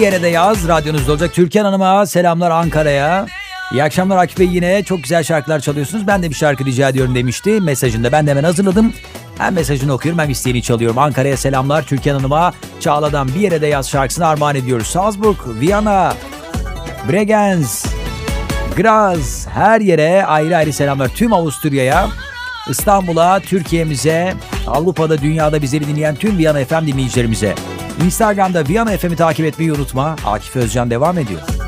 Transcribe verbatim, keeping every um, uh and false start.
Yere de yaz radyonuzda olacak. Türkan Hanım'a selamlar, Ankara'ya. İyi akşamlar Akif Bey, yine çok güzel şarkılar çalıyorsunuz. Ben de bir şarkı rica ediyorum demişti mesajında. Ben de hemen hazırladım. Hem mesajını okuyorum hem isteğini çalıyorum. Ankara'ya selamlar, Türkan Hanım'a Çağla'dan Bir Yere de Yaz şarkısını armağan ediyoruz. Salzburg, Viyana, Bregenz, Graz, her yere ayrı ayrı selamlar. Tüm Avusturya'ya, İstanbul'a, Türkiye'mize, Avrupa'da, dünyada bizleri dinleyen tüm Viyana F M dinleyicilerimize. Instagram'da Viyana F M'i takip etmeyi unutma. Akif Özcan devam ediyor.